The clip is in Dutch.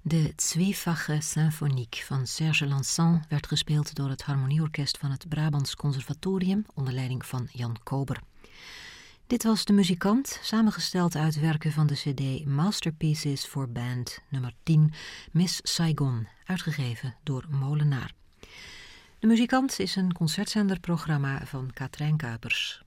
De Zwiefache Symphoniek van Serge Lançon werd gespeeld door het harmonieorkest van het Brabants Conservatorium onder leiding van Jan Kober. Dit was De Muzikant, samengesteld uit werken van de cd Masterpieces for Band, nummer 10, Miss Saigon, uitgegeven door Molenaar. De Muzikant is een concertzenderprogramma van Katrijn Kuipers.